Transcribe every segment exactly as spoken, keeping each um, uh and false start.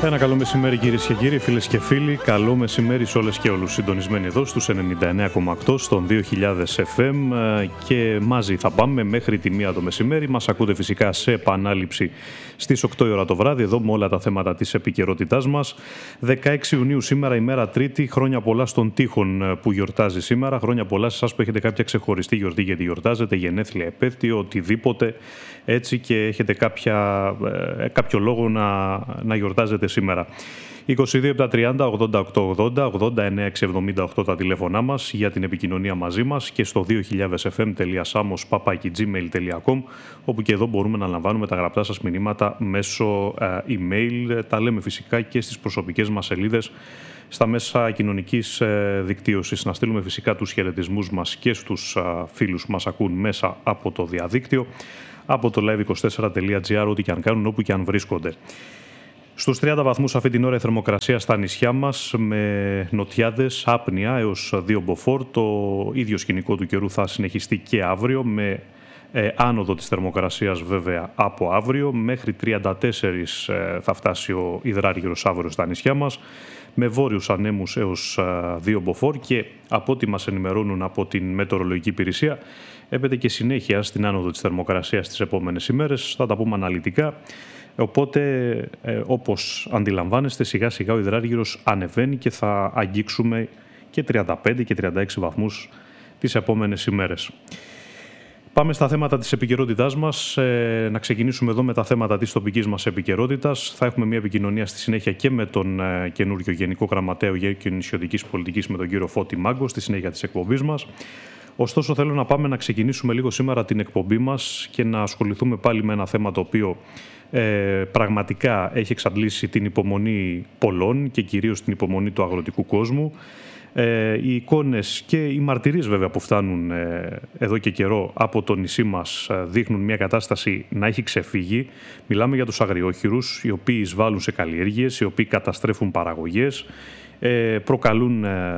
Ένα καλό μεσημέρι κυρίες και κύριοι, φίλες και φίλοι. Καλό μεσημέρι σε όλες και όλους. Συντονισμένοι εδώ στους ενενήντα εννέα κόμμα οκτώ στον δύο χιλιάδες εφ εμ και μαζί θα πάμε μέχρι τη μία το μεσημέρι. Μας ακούτε φυσικά σε επανάληψη στις οκτώ η ώρα το βράδυ, εδώ με όλα τα θέματα της επικαιρότητάς μας. δεκαέξι Ιουνίου σήμερα, ημέρα Τρίτη. Χρόνια πολλά στον Τείχον που γιορτάζει σήμερα. Χρόνια πολλά σε εσάς που έχετε κάποια ξεχωριστή γιορτή γιατί γιορτάζετε, γενέθλια, επέτειο, οτιδήποτε έτσι και έχετε κάποια, ε, κάποιο λόγο να, να γιορτάζετε σήμερα. είκοσι δύο επτά τριάντα ογδόντα οκτώ ογδόντα, ογδόντα εννέα εξακόσια εβδομήντα οκτώ τα τηλέφωνά μας για την επικοινωνία μαζί μας και στο δύο χιλιάδες εφ εμ τελεία σάμος παπάκι τζι μέιλ τελεία κομ, όπου και εδώ μπορούμε να λαμβάνουμε τα γραπτά σας μηνύματα μέσω ε, email. Τα λέμε φυσικά και στις προσωπικές μας σελίδες στα μέσα κοινωνικής ε, δικτύωσης. Να στείλουμε φυσικά τους χαιρετισμούς μας και στους ε, φίλους που μας ακούν μέσα από το διαδίκτυο, από το live είκοσι τέσσερα τελεία τζι άρ, ό,τι και αν κάνουν, όπου και αν βρίσκονται. Στους τριάντα βαθμούς αυτή την ώρα η θερμοκρασία στα νησιά μας, με νοτιάδες, άπνοια έως δύο μποφόρ. Το ίδιο σκηνικό του καιρού θα συνεχιστεί και αύριο, με ε, άνοδο της θερμοκρασίας βέβαια από αύριο. Μέχρι τριάντα τέσσερα ε, θα φτάσει ο υδράργυρος αύριο στα νησιά μας, με βόρειους ανέμους έως ε, δύο μποφόρ και από ό,τι μας ενημερώνουν από την μετεωρολογική υπηρεσία, έπεται και συνέχεια στην άνοδο της θερμοκρασίας τις επόμενες ημέρες. Θα τα πούμε αναλυτικά. Οπότε, ε, όπως αντιλαμβάνεστε, σιγά σιγά ο υδράργυρος ανεβαίνει και θα αγγίξουμε και τριάντα πέντε και τριάντα έξι βαθμούς τις επόμενες ημέρες. Πάμε στα θέματα της επικαιρότητάς μας. Ε, να ξεκινήσουμε εδώ με τα θέματα της τοπικής μας επικαιρότητας. Θα έχουμε μια επικοινωνία στη συνέχεια και με τον ε, καινούριο Γενικό Γραμματέα Υγείας και Νησιωτικής Πολιτικής, με τον κύριο Φώτη Μάγκο, στη συνέχεια της εκπομπής μας. Ωστόσο, θέλω να πάμε να ξεκινήσουμε λίγο σήμερα την εκπομπή μας και να ασχοληθούμε πάλι με ένα θέμα το οποίο ε, πραγματικά έχει εξαντλήσει την υπομονή πολλών και κυρίως την υπομονή του αγροτικού κόσμου. Ε, οι εικόνες και οι μαρτυρίες βέβαια που φτάνουν ε, εδώ και καιρό από το νησί μας ε, δείχνουν μια κατάσταση να έχει ξεφύγει. Μιλάμε για τους αγριόχειρους, οι οποίοι εισβάλλουν σε καλλιέργειες, οι οποίοι καταστρέφουν παραγωγές, ε, προκαλούν ε,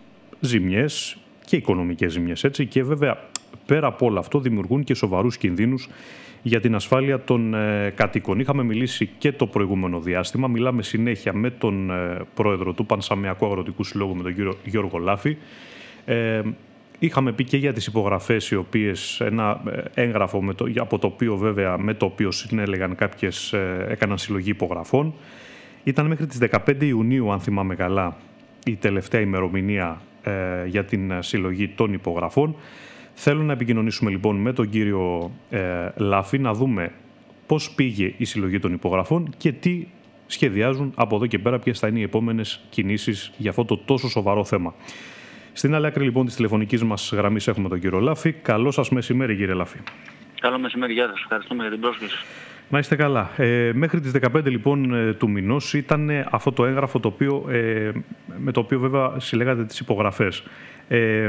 ζημιές και οικονομικές ζημιές, έτσι, και βέβαια πέρα από όλο αυτό δημιουργούν και σοβαρούς κινδύνους για την ασφάλεια των ε, κατοίκων. Είχαμε μιλήσει και το προηγούμενο διάστημα, μιλάμε συνέχεια με τον ε, πρόεδρο του Πανσαμιακού Αγροτικού Συλλόγου, με τον κύριο Γιώργο Λάφη. Ε, είχαμε πει και για τις υπογραφές, οι οποίες, ένα έγγραφο με το, από το οποίο βέβαια με το οποίο συνέλεγαν κάποιες, ε, έκαναν συλλογή υπογραφών. Ήταν μέχρι τις δεκαπέντε Ιουνίου, αν θυμάμαι καλά, η τελευταία ημερομηνία ε, για την συλλογή των υπογραφών. Θέλω να επικοινωνήσουμε λοιπόν με τον κύριο ε, Λάφη, να δούμε πώς πήγε η συλλογή των υπογραφών και τι σχεδιάζουν από εδώ και πέρα, ποιες θα είναι οι επόμενες κινήσεις για αυτό το τόσο σοβαρό θέμα. Στην άλλη άκρη λοιπόν της τηλεφωνικής μας γραμμής έχουμε τον κύριο Λάφη. Καλό σας μεσημέρι, κύριε Λάφη. Καλό μεσημέρι, γεια σας. Ευχαριστούμε για την πρόσκληση. Να είστε καλά. Ε, μέχρι τις δεκαπέντε λοιπόν του μηνός ήταν αυτό το έγγραφο το οποίο, ε, με το οποίο βέβαια συλλέγατε τις υπογραφές. Ε,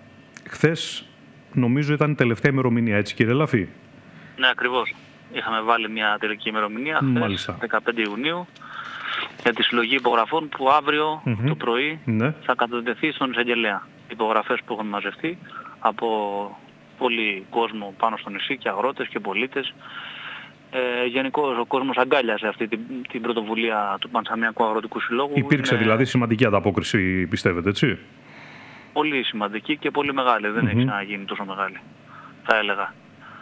χθες νομίζω ήταν η τελευταία ημερομηνία, έτσι κύριε Λάφη? Ναι, ακριβώς. Είχαμε βάλει μια τελική ημερομηνία χθες, δεκαπέντε Ιουνίου, για τη συλλογή υπογραφών που αύριο mm-hmm. το πρωί ναι. θα κατατεθεί στον εισαγγελέα. Υπογραφές που έχουν μαζευτεί από πολύ κόσμο πάνω στο νησί, και αγρότες και πολίτες. Ε, γενικώς ο κόσμος αγκάλιασε αυτή την, την πρωτοβουλία του Πανσαμιακού Αγροτικού Συλλόγου. Υπήρξε είναι... δηλαδή σημαντική ανταπόκριση, πιστεύετε, έτσι? Πολύ σημαντική και πολύ μεγάλη. Δεν mm-hmm. έχει ξαναγίνει τόσο μεγάλη, θα έλεγα.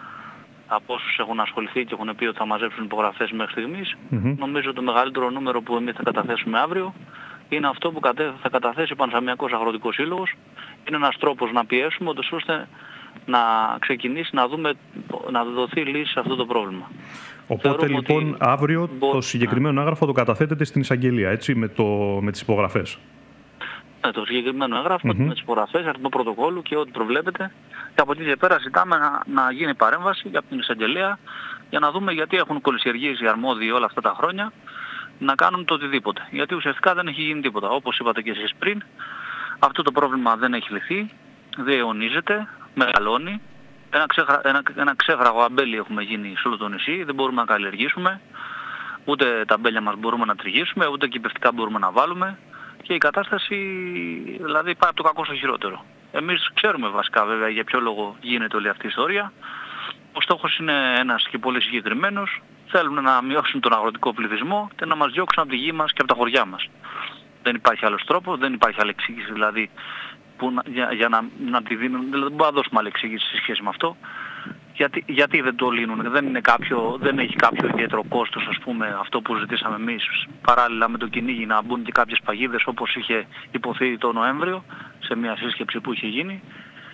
Από όσους έχουν ασχοληθεί και έχουν πει ότι θα μαζέψουν υπογραφές μέχρι στιγμής, mm-hmm. νομίζω το μεγαλύτερο νούμερο που εμείς θα καταθέσουμε αύριο είναι αυτό που θα καταθέσει ο Πανσαμιακός Αγροτικός Σύλλογος. Είναι ένας τρόπος να πιέσουμε ώστε να ξεκινήσει να δούμε, να δοθεί λύση σε αυτό το πρόβλημα. Οπότε Θεωρούμε λοιπόν ότι... αύριο μπο... το συγκεκριμένο έγγραφο το καταθέτετε στην εισαγγελία, έτσι, με, το... με τις υπογραφές? Ναι, το συγκεκριμένο έγγραφο mm-hmm. με τις υπογραφές, αριθμό πρωτοκόλλου και ό,τι προβλέπετε. Και από εκεί και πέρα ζητάμε να, να γίνει παρέμβαση από την εισαγγελία για να δούμε γιατί έχουν κολυσιεργήσει οι αρμόδιοι όλα αυτά τα χρόνια να κάνουν το οτιδήποτε. Γιατί ουσιαστικά δεν έχει γίνει τίποτα. Όπως είπατε και εσείς πριν, αυτό το πρόβλημα δεν έχει λυθεί, δεν αιωνίζεται, μεγαλώνει. Ένα, ξέχρα, ένα, ένα ξέφραγο αμπέλι έχουμε γίνει σε όλο το νησί, δεν μπορούμε να καλλιεργήσουμε, ούτε τα αμπέλια μας μπορούμε να τριγύσουμε, ούτε κυπευτικά μπορούμε να βάλουμε. Και η κατάσταση δηλαδή πάει από το κακό στο χειρότερο. Εμείς ξέρουμε βασικά βέβαια για ποιο λόγο γίνεται όλη αυτή η ιστορία. Ο στόχος είναι ένας και πολύ συγκεκριμένος. θέλουν να μειώσουν τον αγροτικό πληθυσμό και να μας διώξουν από τη γη μας και από τα χωριά μας. Δεν υπάρχει άλλος τρόπος, δεν υπάρχει άλλη εξήγηση δηλαδή που να, για, για να, να τη δίνουν, δηλαδή δεν μπορούμε να δώσουμε άλλη εξήγηση σε σχέση με αυτό. Γιατί, γιατί δεν το λύνουν, δεν, είναι κάποιο, δεν έχει κάποιο ιδιαίτερο κόστος, ας πούμε, αυτό που ζητήσαμε εμείς, παράλληλα με το κυνήγι να μπουν και κάποιες παγίδες όπως είχε υποθεί το Νοέμβριο σε μια σύσκεψη που είχε γίνει.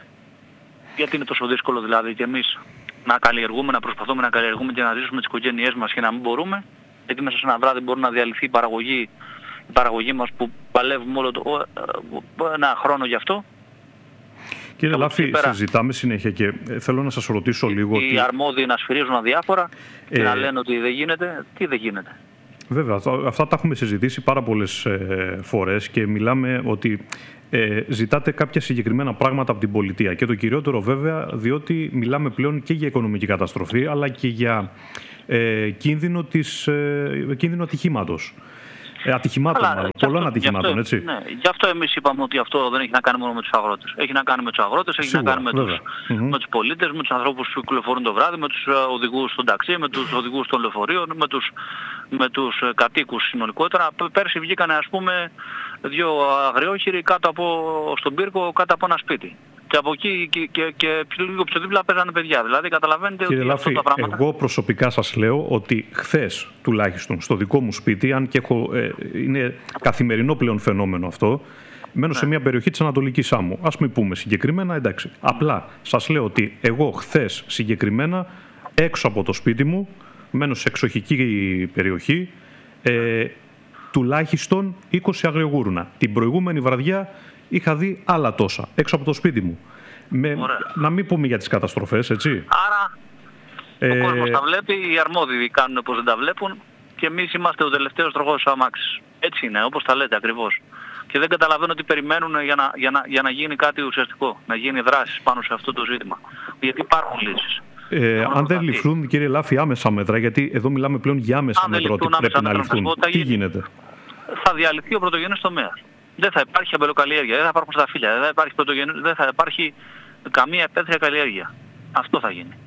Γιατί είναι τόσο δύσκολο δηλαδή και εμείς να καλλιεργούμε, να προσπαθούμε να καλλιεργούμε και να ζήσουμε τις οικογένειές μας και να μην μπορούμε, γιατί μέσα σε ένα βράδυ μπορεί να διαλυθεί η παραγωγή, η παραγωγή μας που παλεύουμε όλο το, ένα χρόνο γι' αυτό. Κύριε Λάφη, πέρα, συζητάμε συνέχεια και θέλω να σας ρωτήσω λίγο... Οι ότι... αρμόδιοι να σφυρίζουν αδιάφορα και ε... να λένε ότι δεν γίνεται. Τι δεν γίνεται. Βέβαια, αυτά τα έχουμε συζητήσει πάρα πολλές ε, φορές και μιλάμε ότι ε, ζητάτε κάποια συγκεκριμένα πράγματα από την πολιτεία. Και το κυριότερο βέβαια, διότι μιλάμε πλέον και για οικονομική καταστροφή, αλλά και για ε, κίνδυνο, της, ε, κίνδυνο ατυχήματος. Ε, ατυχημάτων, αλλά, μάλλον, πολλών αυτό, ατυχημάτων, γι αυτό, έτσι. Ναι, γι' αυτό εμείς είπαμε ότι αυτό δεν έχει να κάνει μόνο με τους αγρότες. Έχει να κάνει με τους αγρότες, έχει Σίγουρα, να κάνει με τους, mm-hmm. με τους πολίτες, με τους ανθρώπους που κυκλοφορούν το βράδυ, με τους οδηγούς των ταξί, με τους οδηγούς των λεωφορείων, με τους, με τους κατοίκους συνολικότερα. Πέρσι βγήκανε, ας πούμε, δύο αγριόχειροι κάτω από, στον πύργο κάτω από ένα σπίτι. Και από εκεί και, και, και λίγο πιο δίπλα παίζανε παιδιά. Δηλαδή καταλαβαίνετε Κύριε ότι Λάφη, αυτά τα πράγματα... εγώ προσωπικά σας λέω ότι χθες τουλάχιστον στο δικό μου σπίτι, αν και έχω, ε, είναι καθημερινό πλέον φαινόμενο αυτό, μένω ναι. σε μια περιοχή της Ανατολικής Σάμου. Ας μην πούμε συγκεκριμένα, εντάξει. Απλά σας λέω ότι εγώ χθες συγκεκριμένα έξω από το σπίτι μου, μένω σε εξοχική περιοχή, ε, τουλάχιστον είκοσι αγριογούρουνα. Την προηγούμενη βραδιά είχα δει άλλα τόσα έξω από το σπίτι μου. Με, να μην πούμε για τις καταστροφές, έτσι. Άρα ε... ο κόσμος τα βλέπει, οι αρμόδιοι κάνουν πως δεν τα βλέπουν και εμείς είμαστε ο τελευταίος τροχός της αμάξης. Έτσι είναι, όπως τα λέτε ακριβώς. Και δεν καταλαβαίνω τι περιμένουν για να, για, να, για να γίνει κάτι ουσιαστικό, να γίνει δράση πάνω σε αυτό το ζήτημα. Γιατί υπάρχουν λύσεις. Ε, αν δεν ληφθούν, κύριε Λάφη, άμεσα μέτρα, γιατί εδώ μιλάμε πλέον για άμεσα μέτρα ότι πρέπει να ληφθούν. Τι γίνεται? Θα διαλυθεί ο πρωτογενής τομέας. Δεν θα υπάρχει αμπελοκαλλιέργεια, δεν θα υπάρχουν σταφύλια, δεν θα υπάρχει, δεν θα υπάρχει καμία επέθρια καλλιέργεια. Αυτό θα γίνει.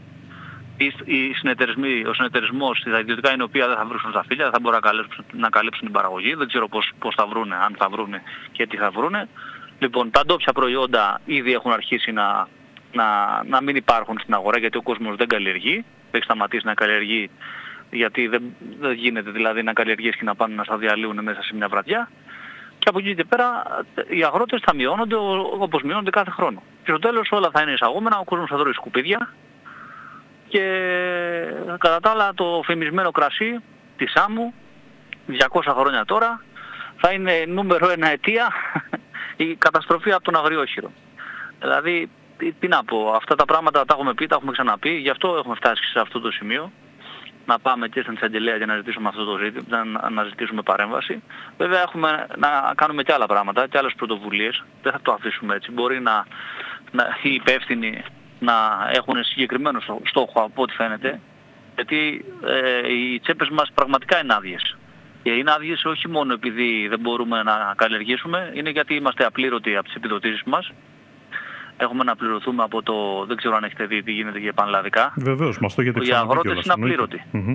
Οι συνεταιρισμοί, ο συνεταιρισμός, τα ιδιωτικά είναι οποία δεν θα βρουν σταφύλια, δεν θα μπορούν να καλύψουν, να καλύψουν την παραγωγή, δεν ξέρω πώς, πώς θα βρούνε, αν θα βρούνε και τι θα βρούνε. Λοιπόν, τα ντόπια προϊόντα ήδη έχουν αρχίσει να, να, να μην υπάρχουν στην αγορά γιατί ο κόσμος δεν καλλιεργεί, έχει σταματήσει να καλλιεργεί γιατί δεν, δεν γίνεται δηλαδή να καλλιεργείς και να πάνε να στα διαλύουν μέσα σε μια βραδιά. Και από εκεί και πέρα οι αγρότες θα μειώνονται όπως μειώνονται κάθε χρόνο. Και στο τέλος όλα θα είναι εισαγόμενα, ο κόσμος θα τρώει σκουπίδια και κατά τα άλλα το φημισμένο κρασί της Σάμου, διακόσια χρόνια τώρα, θα είναι νούμερο ένα αιτία η καταστροφή από τον αγριόχειρο. Δηλαδή, τι, τι να πω, αυτά τα πράγματα τα έχουμε πει, τα έχουμε ξαναπεί, γι' αυτό έχουμε φτάσει σε αυτό το σημείο. Να πάμε και στην εισαγγελέα για να ζητήσουμε αυτό το ζήτημα, να, να ζητήσουμε παρέμβαση. Βέβαια έχουμε να κάνουμε και άλλα πράγματα, και άλλες πρωτοβουλίες. Δεν θα το αφήσουμε έτσι. Μπορεί να, να οι υπεύθυνοι να έχουν συγκεκριμένο στόχο από ό,τι φαίνεται, γιατί ε, οι τσέπες μας πραγματικά είναι άδειες. Και είναι άδειες όχι μόνο επειδή δεν μπορούμε να καλλιεργήσουμε, είναι γιατί είμαστε απλήρωτοι από τις επιδοτήσεις μας. Έχουμε να πληρωθούμε από το... Δεν ξέρω αν έχετε δει τι γίνεται για πανελλαδικά. Βεβαίως, μας το έχετε ξαναδεί. Οι αγρότες είναι απλήρωτοι. Mm-hmm.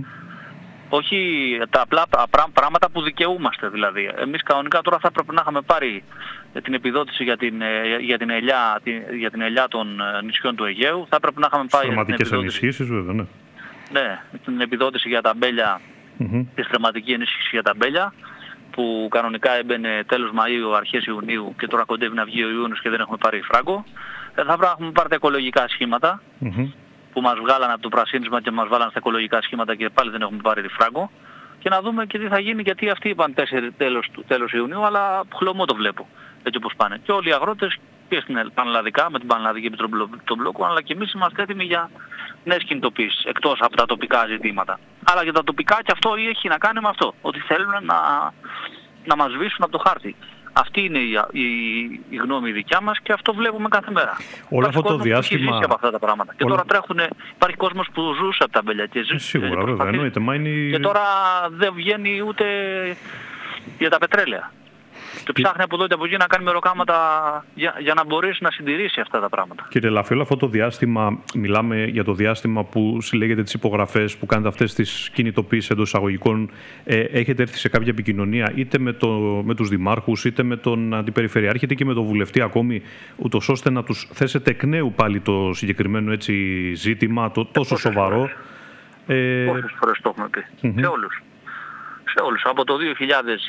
Όχι τα απλά πράγματα που δικαιούμαστε δηλαδή. Εμείς κανονικά τώρα θα πρέπει να είχαμε πάρει την επιδότηση για την, για την, ελιά, για την ελιά των νησιών του Αιγαίου. Θα πρέπει να είχαμε πάρει την επιδότηση... ενισχύσεις, βέβαια, ναι. Ναι, την επιδότηση για τα μπέλια, mm-hmm. τη στρεματική ενίσχυση για τα μπέλια, που κανονικά έμπαινε τέλος Μαΐου, αρχές Ιουνίου και τώρα κοντεύει να βγει ο Ιούνιος και δεν έχουμε πάρει φράγκο. Θα πρέπει να έχουμε πάρει τα οικολογικά σχήματα mm-hmm. που μας βγάλανε από το πρασίνισμα και μας βάλανε στα οικολογικά σχήματα και πάλι δεν έχουμε πάρει τη φράγκο. Και να δούμε και τι θα γίνει, γιατί αυτοί είπαν τέσσερις τέλος, τέλος Ιουνίου, αλλά χλωμό το βλέπω έτσι όπως πάνε. Και όλοι οι αγρότες και στην πανελλαδικά, με την Πανελλαδική Επιτροπή των Μπλόκων, αλλά και εμείς είμαστε έτοιμοι για νέες κινητοποίησεις, εκτός από τα τοπικά ζητήματα. Αλλά για τα τοπικά και αυτό έχει να κάνει με αυτό, ότι θέλουν να, να μας σβήσουν από το χάρτη. Αυτή είναι η, η, η γνώμη δικιά μας και αυτό βλέπουμε κάθε μέρα. Όλο αυτό το διάστημα... Έχει ζήσει από αυτά τα πράγματα. Και Όλα... τώρα τρέχουν, υπάρχει κόσμος που ζούσε από τα μπέλια και ζούσε. Σίγουρα, βέβαια, εννοείται. Μα είναι... Και τώρα δεν βγαίνει ούτε για τα πετρέλαια. Και ψάχνει από εδώ και από εκεί να κάνει μεροκάματα για, για να μπορέσει να συντηρήσει αυτά τα πράγματα. Κύριε Λάφη, όλο αυτό το διάστημα, μιλάμε για το διάστημα που συλλέγετε τις υπογραφές, που κάνετε αυτές τις κινητοποίησεις εντός εισαγωγικών, ε, έχετε έρθει σε κάποια επικοινωνία είτε με, το, με τους δημάρχους, είτε με τον αντιπεριφερειάρχη, είτε και με τον βουλευτή ακόμη, ούτως ώστε να τους θέσετε εκ νέου πάλι το συγκεκριμένο έτσι, ζήτημα, το τόσο σοβαρό. Ε... Πόσες φορές το έχουμε πει. Mm-hmm. Σε όλους. Σε όλους. Από το δύο χιλιάδες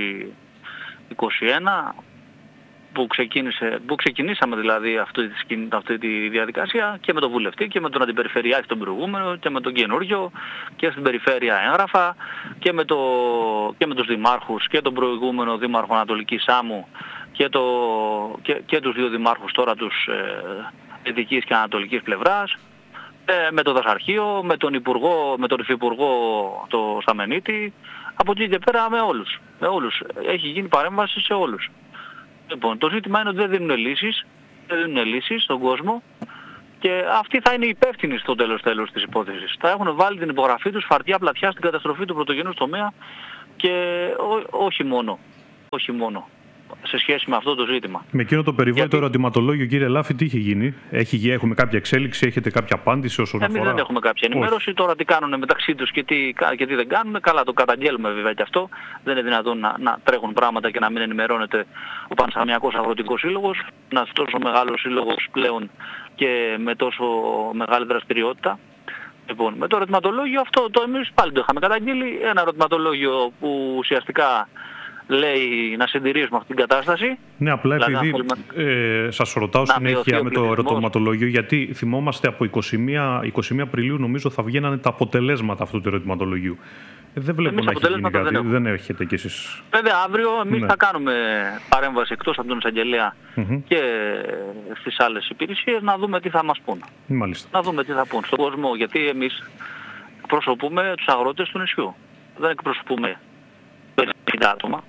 είκοσι ένα που, ξεκίνησε, που ξεκινήσαμε δηλαδή αυτή τη, αυτή τη διαδικασία και με τον βουλευτή και με τον αντιπεριφερειάρχη τον προηγούμενο και με τον καινούργιο και στην περιφέρεια έγγραφα και με, το, και με τους δημάρχους και τον προηγούμενο δήμαρχο Ανατολικής Σάμου και, το, και, και τους δύο δημάρχους τώρα τους ε, δυτικής και ανατολικής πλευράς, ε, με το δασαρχείο, με τον υπουργό, με τον υφυπουργό το Σταμενίτη, από εκεί και πέρα με όλους. Με όλους. Έχει γίνει παρέμβαση σε όλους. Λοιπόν, το ζήτημα είναι ότι δεν δίνουν λύσεις, δεν δίνουν λύσεις στον κόσμο και αυτοί θα είναι υπεύθυνοι στο τέλος τέλος της υπόθεσης. Θα έχουν βάλει την υπογραφή τους φαρτιά πλατιά στην καταστροφή του πρωτογενούς τομέα και ό, όχι μόνο, όχι μόνο σε σχέση με αυτό το ζήτημα. Με εκείνο το περιβόητο Γιατί... ερωτηματολόγιο, κύριε Λάφη, τι είχε γίνει? Έχει, έχουμε κάποια εξέλιξη, έχετε κάποια απάντηση όσον αφορά? Εμείς δεν έχουμε κάποια ενημέρωση. Όχι. Τώρα τι κάνουν μεταξύ τους και τι, και τι δεν κάνουν. Καλά, το καταγγέλουμε βέβαια και αυτό. Δεν είναι δυνατόν να, να τρέχουν πράγματα και να μην ενημερώνεται ο Πανσαμιακός Αγροτικός Σύλλογος. Ένας τόσο μεγάλος σύλλογος πλέον και με τόσο μεγάλη δραστηριότητα. Λοιπόν, με το ερωτηματολόγιο αυτό το εμείς πάλι το είχαμε καταγγείλει. Ένα ερωτηματολόγιο που ουσιαστικά λέει να συντηρήσουμε αυτή την κατάσταση. Ναι, απλά δηλαδή, επειδή θέλουμε... ε, σας ρωτάω συνέχεια με το ερωτηματολόγιο, γιατί θυμόμαστε από είκοσι μία, είκοσι μία Απριλίου νομίζω θα βγαίνανε τα αποτελέσματα αυτού του ερωτηματολόγιου. Ε, δεν βλέπω εμείς να έχει γίνει κάτι, δεν, δεν έχετε κι εσείς. Βέβαια αύριο εμείς ναι. θα κάνουμε παρέμβαση εκτός από τον εισαγγελέα mm-hmm. και στις άλλες υπηρεσίες να δούμε τι θα μας πούν. Μάλιστα. Να δούμε τι θα πούν στον κόσμο, γιατί εμείς εκπροσωπούμε τους αγρότες του νησιού. Δεν εκπροσωπούμε πενήντα άτομα.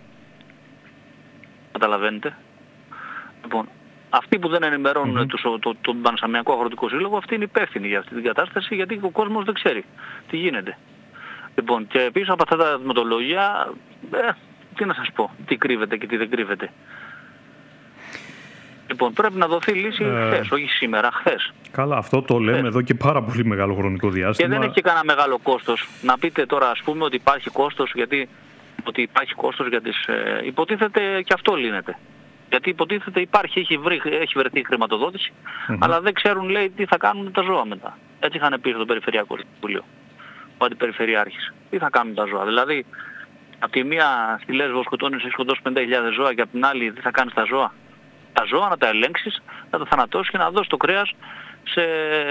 Καταλαβαίνετε. Λοιπόν, αυτοί που δεν ενημερώνουν mm-hmm. το, το, τον Πανσαμιακό Αγροτικό Σύλλογο, αυτοί είναι υπεύθυνοι για αυτή την κατάσταση, γιατί ο κόσμος δεν ξέρει τι γίνεται. Λοιπόν, και πίσω από αυτά τα ερωτηματολόγια, ε, τι να σας πω, τι κρύβεται και τι δεν κρύβεται. Λοιπόν, πρέπει να δοθεί λύση ε... χθες, όχι σήμερα, χθες. Καλά, αυτό το λέμε χθες. Εδώ και πάρα πολύ μεγάλο χρονικό διάστημα. Και δεν έχει κανένα μεγάλο κόστος. Να πείτε τώρα, ας πούμε, ότι υπάρχει κόστος, γιατί ότι υπάρχει κόστος για τις... Ε, υποτίθεται και αυτό λύνεται. Γιατί υποτίθεται υπάρχει, έχει, βρει, έχει βρεθεί χρηματοδότηση, mm-hmm. αλλά δεν ξέρουν, λέει, τι θα κάνουν τα ζώα μετά. Έτσι είχαν πει στο Περιφερειακό Συμβούλιο, ο Αντιπεριφερειάρχης. Τι θα κάνουν τα ζώα. Δηλαδή, από τη μία στη Λέσβο σκοτώνεις, έχει σκοτώσει πενήντα χιλιάδες ζώα και από την άλλη τι θα κάνεις τα ζώα. Τα ζώα να τα ελέγξεις, να τα θανατώσεις και να δώσεις το κρέας σε,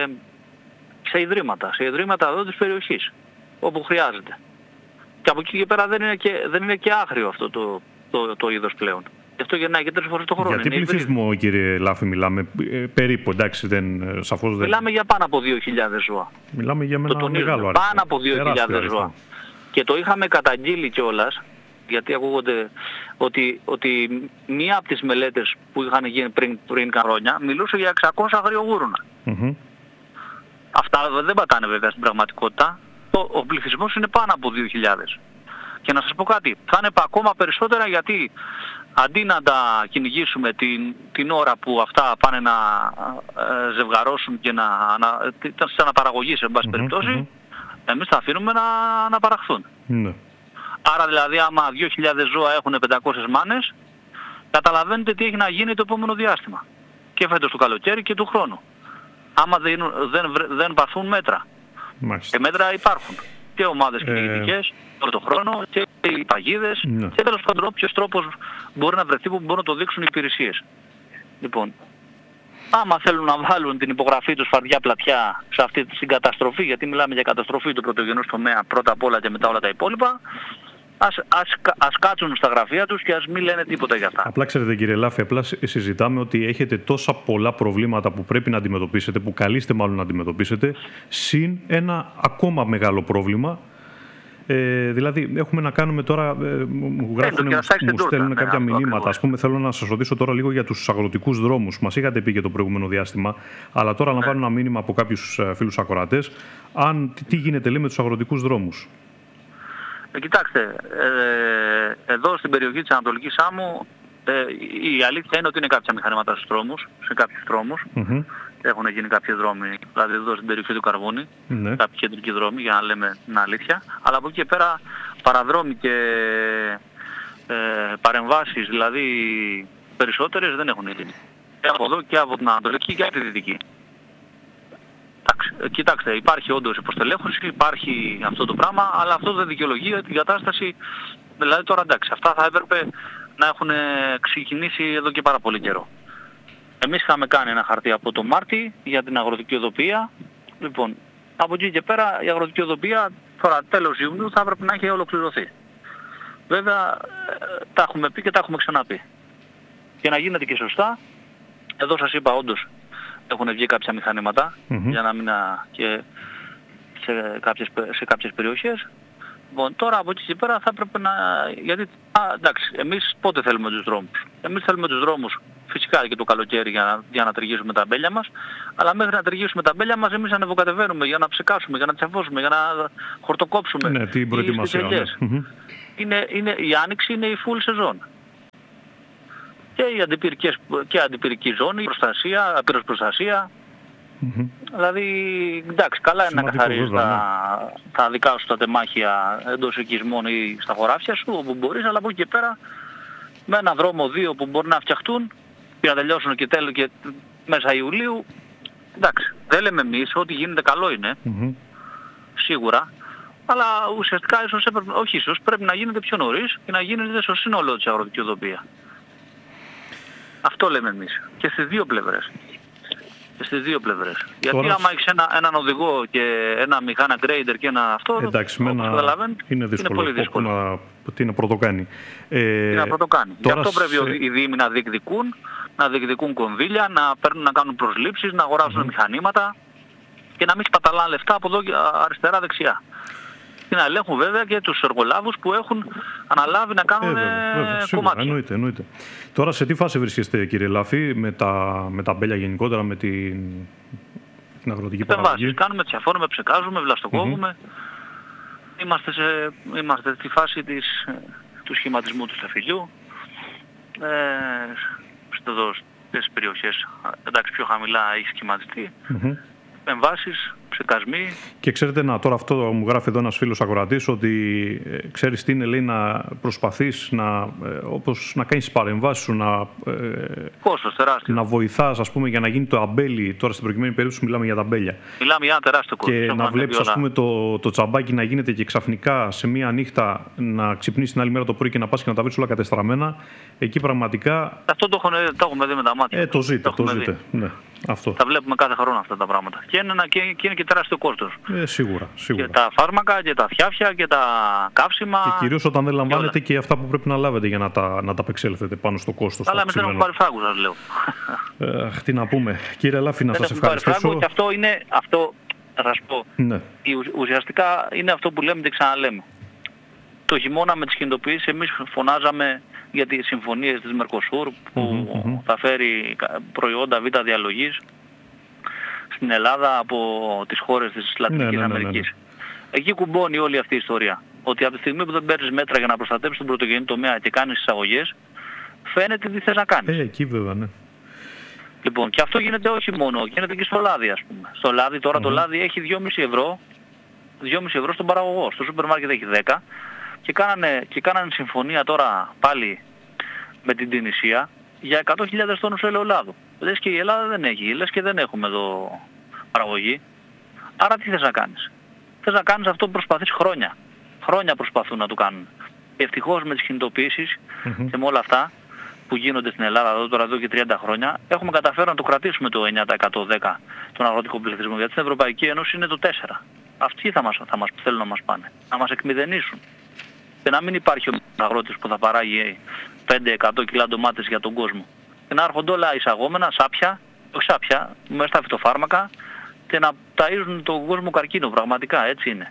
σε ιδρύματα, σε ιδρύματα εδώ της περιοχής, όπου χρειάζεται. Και από εκεί και πέρα δεν είναι και, δεν είναι και άγριο αυτό το, το, το είδος πλέον. Γι' αυτό γεννάει και τρεις φορές το χρόνο. Για τι πληθυσμό, κύριε Λάφη, μιλάμε? Ε, περίπου, εντάξει, δεν, σαφώς δεν... Μιλάμε για πάνω από δύο χιλιάδες ζώα. Μιλάμε για ένα μεγάλο αριθμό. Πάνω από δύο χιλιάδες ζώα. Και το είχαμε καταγγείλει κιόλας, γιατί ακούγονται ότι, ότι μία από τις μελέτες που είχαν γίνει πριν, πριν χρόνια μιλούσε για εξακόσια αγριογούρουνα. Mm-hmm. Αυτά δεν πατάνε βέβαια στην πραγματικότητα. Ο, ο πληθυσμός είναι πάνω από δύο χιλιάδες. Και να σας πω κάτι, θα είναι ακόμα περισσότερα, γιατί αντί να τα κυνηγήσουμε την, την ώρα που αυτά πάνε να ε, ζευγαρώσουν και να, να, ήταν σε αναπαραγωγή σε βάση mm-hmm, περιπτώσει, mm-hmm. εμείς θα αφήνουμε να, να παραχθούν. Mm-hmm. Άρα δηλαδή άμα δύο χιλιάδες ζώα έχουν πεντακόσιες μάνες, καταλαβαίνετε τι έχει να γίνει το επόμενο διάστημα. Και φέτος το καλοκαίρι και του χρόνου. Άμα δεν, δεν, δεν πάρθουν μέτρα. Μάλιστα. Και μέτρα υπάρχουν. Και ομάδες κυνηγητικές, ε... το χρόνο, και οι παγίδες, ναι. και τέλος πάντων όποιος τρόπος μπορεί να βρεθεί που μπορούν να το δείξουν οι υπηρεσίες. Λοιπόν, άμα θέλουν να βάλουν την υπογραφή τους φαρδιά πλατιά σε αυτή την καταστροφή, γιατί μιλάμε για καταστροφή του πρωτογενούς τομέα πρώτα απ' όλα και μετά όλα τα υπόλοιπα, Ας, ας, ας κάτσουν στα γραφεία τους και ας μην λένε τίποτα για αυτά. Απλά ξέρετε, κύριε Λάφη, απλά συζητάμε ότι έχετε τόσα πολλά προβλήματα που πρέπει να αντιμετωπίσετε, που καλείστε μάλλον να αντιμετωπίσετε, συν ένα ακόμα μεγάλο πρόβλημα. Ε, δηλαδή, έχουμε να κάνουμε τώρα, ε, μου γράφουν, μου, μου στέλνουν ναι, κάποια μηνύματα. Ακριβώς. Ας πούμε, θέλω να σας ρωτήσω τώρα λίγο για τους αγροτικούς δρόμους. Μας είχατε πει για το προηγούμενο διάστημα, αλλά τώρα ναι. λαμβάνω ένα μήνυμα από κάποιους φίλους ακροατές. Αν, τι, τι γίνεται, λέει, με τους αγροτικούς δρόμους? Ε, κοιτάξτε, ε, εδώ στην περιοχή της Ανατολικής Σάμου ε, η αλήθεια είναι ότι είναι κάποια μηχανήματα στους δρόμους, σε κάποιους δρόμους. Mm-hmm. Έχουν γίνει κάποιοι δρόμοι, δηλαδή εδώ στην περιοχή του Καρβούνη, mm-hmm. κάποιοι κεντρικοί δρόμοι, για να λέμε την αλήθεια. Αλλά από εκεί και πέρα παραδρόμοι και ε, παρεμβάσεις, δηλαδή περισσότερες δεν έχουν γίνει. Και από εδώ και από την Ανατολική και από τη Δυτική. Κοιτάξτε, υπάρχει όντως υποστελέχωση, υπάρχει αυτό το πράγμα, αλλά αυτό δεν δικαιολογεί την κατάσταση. Δηλαδή τώρα εντάξει, αυτά θα έπρεπε να έχουν ξεκινήσει εδώ και πάρα πολύ καιρό. Εμείς είχαμε κάνει ένα χαρτί από το Μάρτι για την αγροτική οδοποιία. Λοιπόν, από εκεί και πέρα η αγροτική οδοποιία τώρα τέλος Ιουνίου θα έπρεπε να έχει ολοκληρωθεί. Βέβαια τα έχουμε πει και τα έχουμε ξαναπεί. Και να γίνεται και σωστά, εδώ σας είπα όντως έχουν βγει κάποια μηχανήματα mm-hmm. για να μην και σε κάποιες, σε κάποιες περιοχές. Λοιπόν, τώρα από εκεί και πέρα θα έπρεπε να... Γιατί, α, εντάξει, εμείς πότε θέλουμε τους δρόμους. Εμείς θέλουμε τους δρόμους φυσικά και το καλοκαίρι για να, για να ταιριήσουμε τα μπέλια μας, αλλά μέχρι να ταιριήσουμε τα μπέλια μας εμείς ανεβοκατεβαίνουμε για να ψεκάσουμε, για να τσαφώσουμε, για να χορτοκόψουμε. Ναι, την προετοιμασία. Ναι. Mm-hmm. Είναι, είναι, η άνοιξη είναι η full σεζόν. Και η αντιπυρικές, και αντιπυρική ζώνη, η προστασία, απείρως προστασία. Mm-hmm. Δηλαδή, εντάξει, καλά είναι να καθαρίζεις τα, ναι. τα δικά σου τα τεμάχια εντός οικισμών ή στα χωράφια σου, όπου μπορείς, αλλά από εκεί και πέρα με ένα δρόμο δύο που μπορεί να φτιαχτούν και να τελειώσουν και τέλος και μέσα Ιουλίου. Εντάξει, δεν λέμε εμείς ότι γίνεται καλό είναι, mm-hmm. σίγουρα, αλλά ουσιαστικά ίσως έπρεπε, όχι ίσως, πρέπει να γίνεται πιο νωρίς και να γίνεται στο σύνολο της αγροτικής οδοποιίας. Αυτό λέμε εμείς. Και στις δύο πλευρές. Και στις δύο πλευρές. Γιατί τώρα... άμα έχεις ένα, έναν οδηγό και ένα μηχάνα grader και ένα αυτό, εντάξει, όπως καταλαβαίνει, είναι, δύσκολο, είναι πολύ δύσκολο. Να, τι να πρωτοκάνει. Ε, τι να πρωτοκάνει. Γι' αυτό πρέπει σε... οι δήμοι να διεκδικούν, να διεκδικούν κονδύλια, να, παίρνουν, να κάνουν προσλήψεις, να αγοράσουν mm-hmm. μηχανήματα και να μην σπαταλάνε λεφτά από εδώ αριστερά-δεξιά. Και να ελέγχουν βέβαια και τους εργολάβους που έχουν αναλάβει να κάνουν ε, βέβαια, βέβαια, σίγουρα, κομμάτια. Εννοείται, εννοείται. Τώρα σε τι φάση βρίσκεστε κύριε Λάφη με τα, με τα μπέλια γενικότερα, με την, την αγροτική παραγωγή? Κάνουμε, τσιαφώνουμε, ψεκάζουμε, βλαστοκόβουμε. Mm-hmm. Είμαστε, σε, είμαστε στη φάση της, του σχηματισμού του σταφυλιού. Ε, στις περιοχές εντάξει, πιο χαμηλά έχει σχηματιστεί. Mm-hmm. Εμβάσεις, ψεκασμοί. Και ξέρετε, να, τώρα αυτό μου γράφει εδώ ένας φίλος ακροατής, ότι ε, ξέρεις τι είναι, λέει, να προσπαθείς να, ε, όπως να κάνεις τις παρεμβάσεις σου, να, ε, Κόστος, τεράστιο. να βοηθάς, ας πούμε, για να γίνει το αμπέλι. Τώρα στην προκειμένη περίπτωση μιλάμε για τα αμπέλια. Μιλάμε για ένα τεράστιο κόστος. Και να βλέπεις, ας πούμε, το, το τσαμπάκι να γίνεται και ξαφνικά σε μία νύχτα να ξυπνήσεις την άλλη μέρα το πρωί και να πας και να τα βρεις όλα κατεστραμμένα. Εκεί πραγματικά... Αυτό το, έχουν, το έχουμε δει με τα μάτια. Ε, το ζείτε, το, το ζείτε. Ναι, αυτό. Τα βλέπουμε κάθε χρόνο αυτά τα πράγματα. Και είναι, και, και είναι και τεράστιο κόστος. Ε, σίγουρα, σίγουρα. Και τα φάρμακα και τα φτιάφια και τα καύσιμα. Και κυρίως όταν δεν λαμβάνετε και, και αυτά που πρέπει να λάβετε για να τα, να τα απεξέλθετε πάνω στο κόστος. Αλλά εμείς δεν έχουμε πάρει φράγκους, σας λέω. Ε, τι να πούμε. Κύριε Λάφη, να σας ευχαριστήσω. Και αυτό είναι, αυτό, θα σας πω, ναι. ουσιαστικά είναι αυτό που λέμε και ξαναλέμε. Το χειμώνα με τις κινητοποιήσεις εμείς φωνάζαμε για τις συμφωνίες της Μερκοσούρ που mm-hmm, mm-hmm. θα φέρει προϊόντα β' διαλογής στην Ελλάδα από τις χώρες της Λατινικής ναι, ναι, Αμερικής. Ναι, ναι, ναι. Εκεί κουμπώνει όλη αυτή η ιστορία. Ότι από τη στιγμή που δεν παίρνεις μέτρα για να προστατεύσεις τον πρωτογενή τομέα και κάνεις εισαγωγές, φαίνεται τι θες να κάνεις. Ε, εκεί βέβαια, ναι. Λοιπόν, και αυτό γίνεται όχι μόνο, γίνεται και στο λάδι, ας πούμε. Στο λάδι τώρα mm-hmm. το λάδι έχει δυόμισι ευρώ, δυόμισι ευρώ στον παραγωγό. Στο σούπερ μάρκετ έχει δέκα. Και κάνανε, και κάνανε συμφωνία τώρα πάλι με την Τινησία για εκατό χιλιάδες τόνους ελαιολάδου. Λες και η Ελλάδα δεν έχει, λες και δεν έχουμε εδώ παραγωγή. Άρα τι θες να κάνεις? Θες να κάνεις αυτό που προσπαθείς χρόνια. Χρόνια προσπαθούν να το κάνουν. Ευτυχώς με τις κινητοποιήσεις mm-hmm. και με όλα αυτά που γίνονται στην Ελλάδα εδώ, τώρα εδώ και τριάντα χρόνια, έχουμε καταφέρει να το κρατήσουμε το εννιά τοις εκατό δέκα τον αγροτικό πληθυσμό. Γιατί στην Ευρωπαϊκή Ένωση είναι το τέσσερα τοις εκατό. Αυτοί θα μας, θα μας θέλουν να μας πάνε. Να μας εκμηδενήσουν. Και να μην υπάρχει ο αγρότης που θα παράγει πέντε εκατό κιλά ντομάτες για τον κόσμο. Και να έρχονται όλα εισαγόμενα, σάπια, όχι σάπια, μέσα στα φυτοφάρμακα και να ταΐζουν τον κόσμο καρκίνο. Πραγματικά έτσι είναι.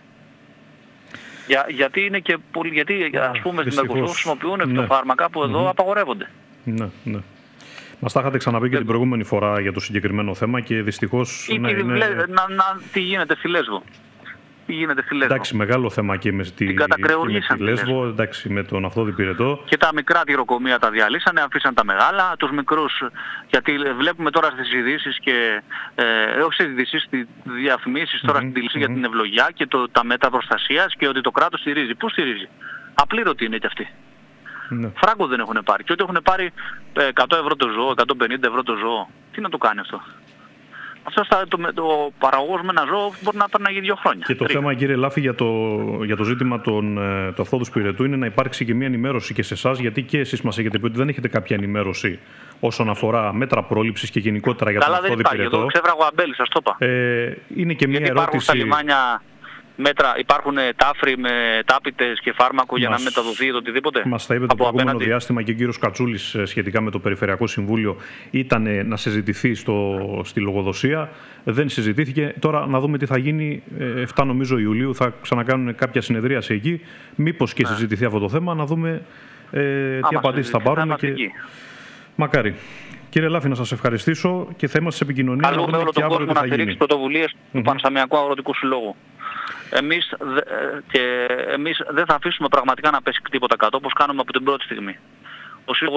Για, γιατί είναι και πολύ, γιατί ας πούμε στην Μερκοσούρ χρησιμοποιούν φυτοφάρμακα ναι. που εδώ mm-hmm. απαγορεύονται. Ναι, ναι. Μας τα είχατε ξαναπεί και την προηγούμενη φορά για το συγκεκριμένο θέμα και δυστυχώς... Ή, ναι, είναι... να, να, τι γίνεται στη Λέσβο. τι γίνεται στη Λέσβο. Εντάξει, μεγάλο θέμα και με, στη, και με τη Λέσβο, εντάξει, με τον Αυθόδη Πυρετό. Και τα μικρά τυροκομεία τα διαλύσανε, αφήσαν τα μεγάλα, τους μικρούς, γιατί βλέπουμε τώρα στις ειδήσεις και, ε, όχι στις ειδήσεις, στις διαφημίσεις τώρα mm-hmm, στην τηλεόραση mm-hmm. για την ευλογιά και το, τα μέτρα προστασίας και ότι το κράτος στηρίζει. Πού στηρίζει? Απλήρωτοι είναι και αυτοί. Ναι. Φράγκο δεν έχουν πάρει. Και ότι έχουν πάρει εκατό ευρώ το ζώο, εκατόν πενήντα ευρώ το ζώο. Τι να το κάνει αυτό? Αυτό το, το, το παραγωγός με ένα ζώο μπορεί να παίρνει για δύο χρόνια. Και το τρία. θέμα, κύριε Λάφη, για το, για το ζήτημα των, του Αυθόδου Πυρετού είναι να υπάρξει και μια ενημέρωση και σε εσάς, γιατί και εσείς μας έχετε πει ότι δεν έχετε κάποια ενημέρωση όσον αφορά μέτρα πρόληψης και γενικότερα για τον Αυθόδη Πυρετό. Εδώ ξέφραγο αμπέλη, σας το είπα. Ε, είναι και μια γιατί ερώτηση. Υπάρχουν στα λιμάνια μέτρα, υπάρχουν τάφροι με τάπητες και φάρμακο μας, για να μεταδοθεί το οτιδήποτε? Μας τα είπε το προηγούμενο διάστημα και ο κύριος Κατσούλης σχετικά με το Περιφερειακό Συμβούλιο, ήταν να συζητηθεί στο, στη λογοδοσία. Δεν συζητήθηκε. Τώρα να δούμε τι θα γίνει. εφτά νομίζω Ιουλίου θα ξανακάνουν κάποια συνεδρίαση εκεί. Μήπως και ναι. συζητηθεί αυτό το θέμα, να δούμε ε, τι απαντήσεις θα πάρουμε. Και... Μακάρι. Κύριε Λάφη, να σας ευχαριστήσω και θα είμαστε σε επικοινωνία. Καλούμε όλο τον κόσμο να στηρίξει πρωτοβουλίες mm-hmm. του Πανσαμιακού Αγροτικού Συλλόγου. Εμείς, και εμείς δεν θα αφήσουμε πραγματικά να πέσει τίποτα κάτω, όπως κάνουμε από την πρώτη στιγμή. Ο